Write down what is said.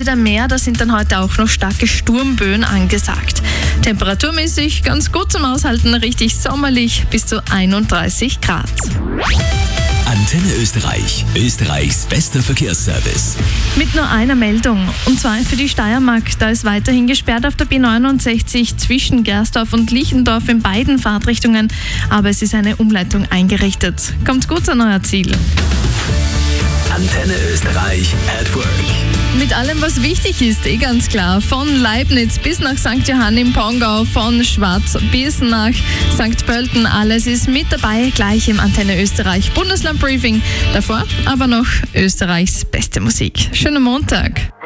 Gebiet am Meer, da sind dann heute auch noch starke Sturmböen angesagt. Temperaturmäßig ganz gut zum Aushalten, richtig sommerlich, bis zu 31 Grad. Antenne Österreich, Österreichs bester Verkehrsservice. Mit nur einer Meldung, und zwar für die Steiermark. Da ist weiterhin gesperrt auf der B69 zwischen Gersdorf und Lichendorf in beiden Fahrtrichtungen, aber es ist eine Umleitung eingerichtet. Kommt gut an euer Ziel. Antenne Österreich at Work. Mit allem, was wichtig ist, ganz klar. Von Leibniz bis nach St. Johann im Pongau, von Schwaz bis nach St. Pölten. Alles ist mit dabei, gleich im Antenne Österreich Bundesland Briefing. Davor aber noch Österreichs beste Musik. Schönen Montag.